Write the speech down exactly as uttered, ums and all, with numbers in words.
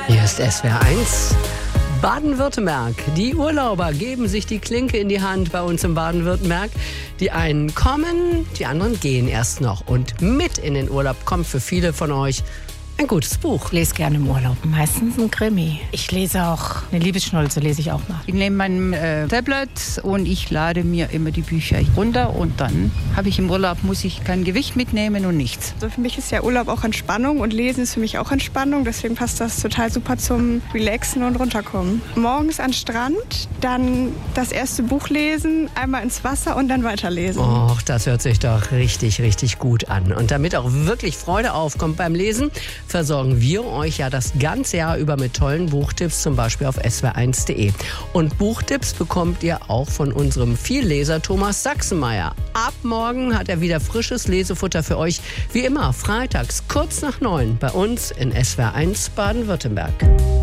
Hier ist S W R eins. Baden-Württemberg. Die Urlauber geben sich die Klinke in die Hand bei uns in Baden-Württemberg. Die einen kommen, die anderen gehen erst noch. Und mit in den Urlaub kommt für viele von euch ein gutes Buch. Ich lese gerne im Urlaub. Meistens ein Krimi. Ich lese auch eine Liebesschnulze, lese ich auch mal. Ich nehme mein äh, Tablet und ich lade mir immer die Bücher runter und dann habe ich im Urlaub, muss ich kein Gewicht mitnehmen und nichts. Also für mich ist ja Urlaub auch Entspannung und Lesen ist für mich auch Entspannung. Deswegen passt das total super zum Relaxen und Runterkommen. Morgens an den Strand, dann das erste Buch lesen, einmal ins Wasser und dann weiterlesen. Och, das hört sich doch richtig, richtig gut an. Und damit auch wirklich Freude aufkommt beim Lesen, versorgen wir euch ja das ganze Jahr über mit tollen Buchtipps, zum Beispiel auf S W R eins punkt de. Und Buchtipps bekommt ihr auch von unserem Vielleser Thomas Sachsenmeier. Ab morgen hat er wieder frisches Lesefutter für euch, wie immer freitags kurz nach neun bei uns in S W R eins Baden-Württemberg.